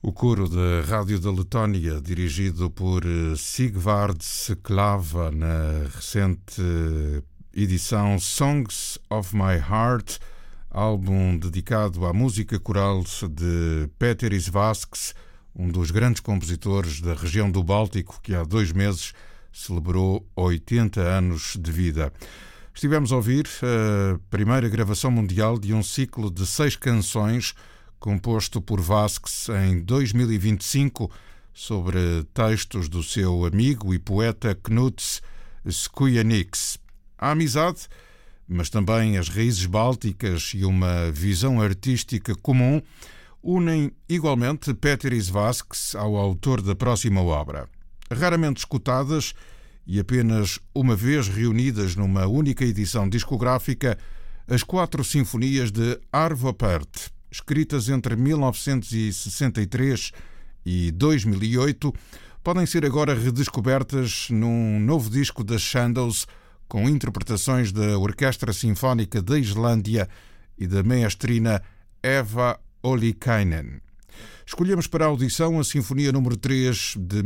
O coro da Rádio da Letónia, dirigido por Sigvard Klava, na recente edição Songs of My Heart, álbum dedicado à música coral de Péteris Vasks, um dos grandes compositores da região do Báltico, que há 2 meses celebrou 80 anos de vida. Estivemos a ouvir a primeira gravação mundial de um ciclo de 6 canções composto por Vasks em 2025 sobre textos do seu amigo e poeta Knuts Skujaniks. A amizade, mas também as raízes bálticas e uma visão artística comum unem igualmente Péteris Vasks ao autor da próxima obra. Raramente escutadas e apenas uma vez reunidas numa única edição discográfica, as 4 sinfonias de Arvo Pärt, escritas entre 1963 e 2008, podem ser agora redescobertas num novo disco das Shadows, com interpretações da Orquestra Sinfónica da Islândia e da maestrina Eva Ollikainen. Escolhemos para a audição a Sinfonia número 3 de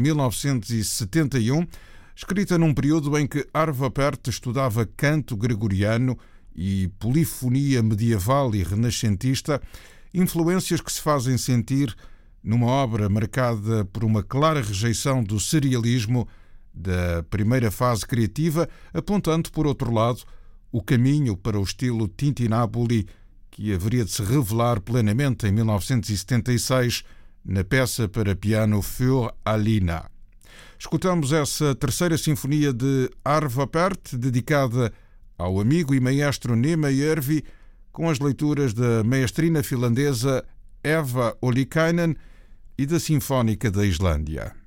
1971, escrita num período em que Arvo Pärt estudava canto gregoriano e polifonia medieval e renascentista, influências que se fazem sentir numa obra marcada por uma clara rejeição do serialismo da primeira fase criativa, apontando, por outro lado, o caminho para o estilo Tintinnabuli, que haveria de se revelar plenamente em 1976 na peça para piano Für Alina. Escutamos essa terceira sinfonia de Arvo Pärt, dedicada ao amigo e maestro Nema Järvi, com as leituras da maestrina finlandesa Eva Ollikainen e da Sinfónica da Islândia.